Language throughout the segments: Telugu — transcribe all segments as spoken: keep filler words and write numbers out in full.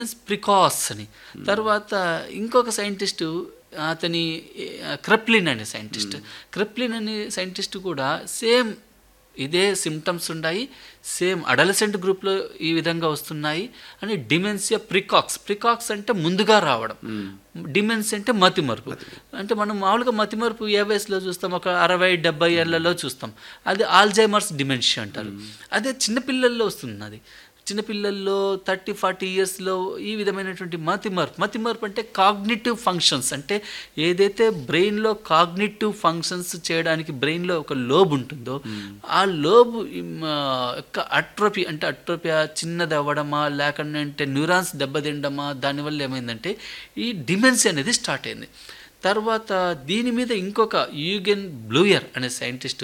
ప్రికాస్ అని. తర్వాత ఇంకొక సైంటిస్టు అతని క్రెప్లిన్ అనే సైంటిస్ట్ క్రెప్లిన్ అనే సైంటిస్ట్ కూడా సేమ్ ఇదే సిమ్టమ్స్ ఉన్నాయి, సేమ్ అడలసెంట్ గ్రూప్లో ఈ విధంగా వస్తున్నాయి అని. డిమెన్సియా ప్రికాక్స్, ప్రికాక్స్ అంటే ముందుగా రావడం, డిమెన్సియా అంటే మతిమరుపు. అంటే మనం మామూలుగా మతిమరుపు ఏ వయసులో చూస్తాం, ఒక అరవై డెబ్బై ఏళ్లలో చూస్తాం. అది ఆల్జైమర్స్ డిమెన్షియా అంటారు. అదే చిన్నపిల్లల్లో వస్తుంది. అది చిన్నపిల్లల్లో థర్టీ ఫార్టీ ఇయర్స్లో ఈ విధమైనటువంటి మతిమర్పు. మతిమర్పు అంటే కాగ్నిటివ్ ఫంక్షన్స్, అంటే ఏదైతే బ్రెయిన్లో కాగ్నిటివ్ ఫంక్షన్స్ చేయడానికి బ్రెయిన్లో ఒక లోబ్ ఉంటుందో ఆ లోబ్ యొక్క అట్రోపీ, అంటే అట్రోపియా చిన్నది అవ్వడమా లేకుంటే న్యూరాన్స్ దెబ్బతిండమా, దానివల్ల ఏమైందంటే ఈ డిమెన్సీ అనేది స్టార్ట్ అయింది. తర్వాత దీని మీద ఇంకొక యూగెన్ బ్లూయర్ అనే సైంటిస్టు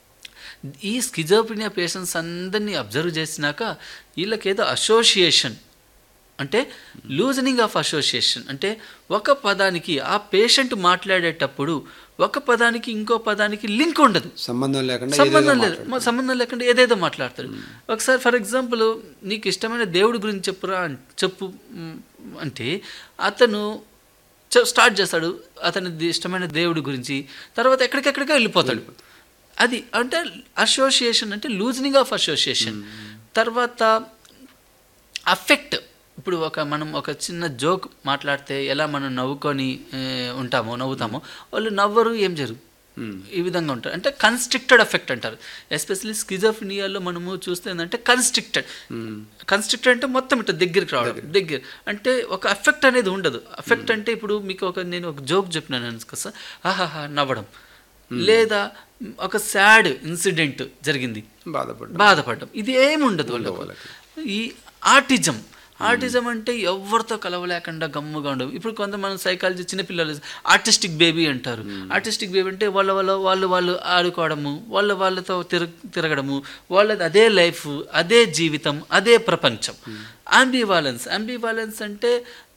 ఈ స్కిజోఫ్రెనియా పేషెంట్స్ అందరినీ అబ్జర్వ్ చేసినాక వీళ్ళకేదో అసోసియేషన్, అంటే లూజనింగ్ ఆఫ్ అసోసియేషన్, అంటే ఒక పదానికి ఆ పేషెంట్ మాట్లాడేటప్పుడు ఒక పదానికి ఇంకో పదానికి లింక్ ఉండదు, సంబంధం లేకుండా సంబంధం లేదు సంబంధం లేకుండా ఏదేదో మాట్లాడతాడు. ఒకసారి ఫర్ ఎగ్జాంపుల్ నీకు ఇష్టమైన దేవుడి గురించి చెప్పురా చెప్పు అంటే అతను స్టార్ట్ చేస్తాడు అతని ఇష్టమైన దేవుడి గురించి, తర్వాత ఎక్కడికెక్కడికో వెళ్ళిపోతాడు. అది అంటే అసోసియేషన్, అంటే లూజనింగ్ ఆఫ్ అసోసియేషన్. తర్వాత అఫెక్ట్, ఇప్పుడు ఒక మనం ఒక చిన్న జోక్ మాట్లాడితే ఎలా మనం నవ్వుకొని ఉంటామో నవ్వుతామో, వాళ్ళు నవ్వరు, ఏం జరుగు ఈ విధంగా ఉంటారు. అంటే కన్స్ట్రిక్టెడ్ అఫెక్ట్ అంటారు. ఎస్పెషల్లీ స్కిజోఫ్రెనియాలో మనము చూస్తే ఏంటంటే కన్స్ట్రిక్టెడ్ కన్స్ట్రిక్టెడ్ అంటే మొత్తం ఇట్లా దగ్గరికి రావడం, దగ్గర అంటే ఒక అఫెక్ట్ అనేది ఉండదు. అఫెక్ట్ అంటే ఇప్పుడు మీకు ఒక నేను ఒక జోక్ చెప్పినాను అనుకో సార్, ఆహాహా నవ్వడం, లేదా ఒక సాడ్ ఇన్సిడెంట్ జరిగింది బాధపడడం బాధపడడం ఇది ఏమి ఉండదు వాళ్ళకి. ఈ ఆటిజం ఆటిజం అంటే ఎవరితో కలవలేకుండా గమ్ముగా ఉండవు. ఇప్పుడు కొంత మనం సైకాలజీ చిన్నపిల్లలు ఆర్టిస్టిక్ బేబీ అంటారు. ఆర్టిస్టిక్ బేబీ అంటే వాళ్ళ వాళ్ళ వాళ్ళు వాళ్ళు ఆడుకోవడము, వాళ్ళ వాళ్ళతో తిర తిరగడము, వాళ్ళది అదే లైఫ్, అదే జీవితం, అదే ప్రపంచం. అంబివాలెన్స్ అంబివాలెన్స్ అంటే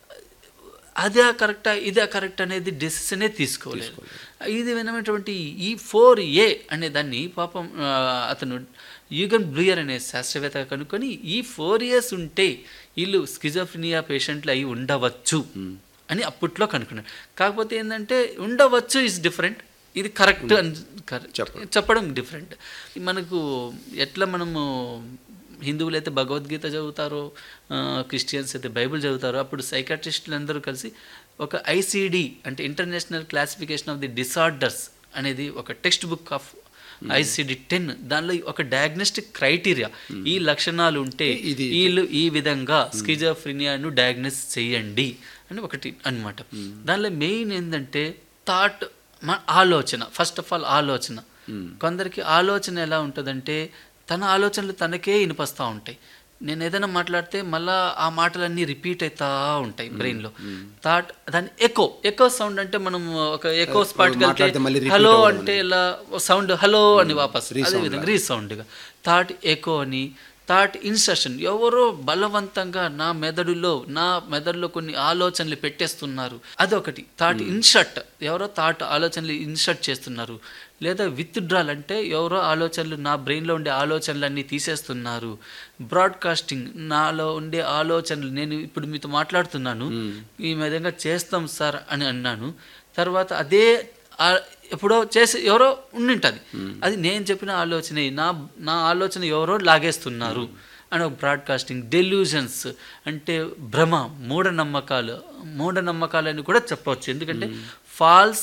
అదే కరెక్టా ఇదే కరెక్ట్ అనేది డెసిషనే తీసుకోలేదు. ఇది వినటువంటి ఈ ఫోర్ ఏ అనే దాన్ని పాపం అతను యూగన్ బ్లూయర్ అనే శాస్త్రవేత్త కనుక్కొని ఈ ఫోర్ ఇయర్స్ ఉంటే వీళ్ళు స్కిజోఫ్రెనియా పేషెంట్లు అయి ఉండవచ్చు అని అప్పట్లో కనుక్కున్నాడు. కాకపోతే ఏంటంటే ఉండవచ్చు ఇస్ డిఫరెంట్, ఇది కరెక్ట్ అని చెప్పడం డిఫరెంట్. మనకు ఎట్లా మనము హిందువులు అయితే భగవద్గీత చదువుతారో, క్రిస్టియన్స్ అయితే బైబిల్ చదువుతారో, అప్పుడు సైకాట్రిస్టులు అందరూ కలిసి ఒక ఐసిడి అంటే international classification of the disorders అనేది ఒక text book of ICD ten, దానిలో ఒక డయాగ్నోస్టిక్ క్రైటీరియా, ఈ లక్షణాలు ఉంటే వీళ్ళు ఈ విధంగా స్కిజోఫ్రెనియాను డయాగ్నోస్ చేయండి అని ఒకటి అనమాట. దానిలో మెయిన్ ఏంటంటే థాట్, ఆలోచన. ఫస్ట్ ఆఫ్ ఆల్ ఆలోచన. కొందరికి ఆలోచన ఎలా ఉంటుందంటే తన ఆలోచనలు తనకే వినిపిస్తూ ఉంటాయి. నేను ఏదైనా మాట్లాడితే మళ్ళీ ఆ మాటలన్నీ రిపీట్ అవుతూ ఉంటాయి బ్రెయిన్లో. థాట్ దాని ఎకో ఎకో సౌండ్ అంటే మనం ఒక ఎకో స్పాట్కి వెళ్తే హలో అంటే ఇలా సౌండ్ హలో అని వాపస్, అదేవిధంగా రీసౌండ్గా థాట్ ఎకో అని. థాట్ ఇన్సర్షన్, ఎవరో బలవంతంగా నా మెదడులో నా మెదడులో కొన్ని ఆలోచనలు పెట్టేస్తున్నారు, అదొకటి. థాట్ ఇన్షర్ట్, ఎవరో థాట్ ఆలోచనలు ఇన్షర్ట్ చేస్తున్నారు. లేదా విత్డ్రాల్ అంటే ఎవరో ఆలోచనలు నా బ్రెయిన్లో ఉండే ఆలోచనలన్నీ తీసేస్తున్నారు. బ్రాడ్కాస్టింగ్, నాలో ఉండే ఆలోచనలు నేను ఇప్పుడు మీతో మాట్లాడుతున్నాను, ఈ విధంగా చేస్తాం సార్ అని అన్నాను, తర్వాత అదే ఎప్పుడో చేసి ఎవరో ఉండింటుంది, అది నేను చెప్పిన ఆలోచనే, నా నా ఆలోచన ఎవరో లాగేస్తున్నారు అని ఒక బ్రాడ్కాస్టింగ్. డెల్యూజన్స్ అంటే భ్రమ, మూఢనమ్మకాలు మూఢనమ్మకాలు అని కూడా చెప్పవచ్చు. ఎందుకంటే ఫాల్స్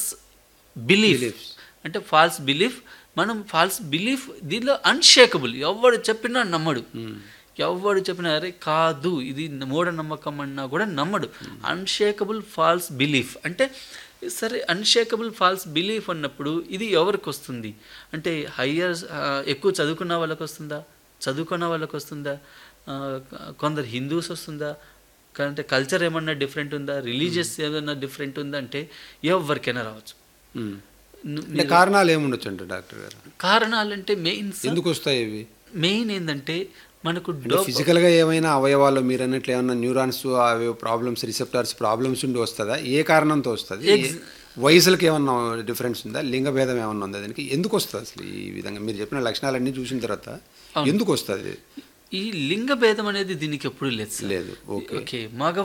బిలీఫ్ అంటే ఫాల్స్ బిలీఫ్ మనం ఫాల్స్ బిలీఫ్ దీనిలో అన్షేకబుల్, ఎవడు చెప్పినా నమ్మడు, ఎవడు చెప్పినా అరే కాదు ఇది మూఢనమ్మకం అన్నా కూడా నమ్మడు. అన్షేకబుల్ ఫాల్స్ బిలీఫ్ అంటే సరే, అన్షేకబుల్ ఫాల్స్ బిలీఫ్ అన్నప్పుడు ఇది ఎవరికి వస్తుంది అంటే హయ్యర్ ఎక్కువ చదువుకున్న వాళ్ళకి వస్తుందా, చదువుకున్న వాళ్ళకి వస్తుందా, కొందరు హిందూస్ వస్తుందా, అంటే కల్చర్ ఏమన్నా డిఫరెంట్ ఉందా, రిలీజియస్ ఏమన్నా డిఫరెంట్ ఉందా అంటే ఎవరికైనా రావచ్చు. కారణాలు ఏముండొచ్చు అంటే డాక్టర్ గారు? కారణాలు అంటే మెయిన్ ఎందుకు వస్తాయి ఇవి? మెయిన్ ఏంటంటే మనకు ఫిజికల్గా ఏమైనా అవయవాలు మీరు అన్నట్లు ఏమన్నా న్యూరాన్స్ అవి ప్రాబ్లమ్స్, రిసెప్టార్స్ ప్రాబ్లమ్స్ ఉండి వస్తుందా? ఏ కారణంతో వస్తుంది? వయసులకు ఏమన్నా డిఫరెన్స్ ఉందా? లింగ భేదం ఏమన్నా ఉందా? దానికి ఎందుకు వస్తుంది అసలు ఈ విధంగా? మీరు చెప్పిన లక్షణాలన్నీ చూసిన తర్వాత ఎందుకు వస్తుంది? ఈ లింగ భేదం అనేది దీనికి ఎప్పుడు లేదు సార్. లేదు. ఓకే. ఓకే మగ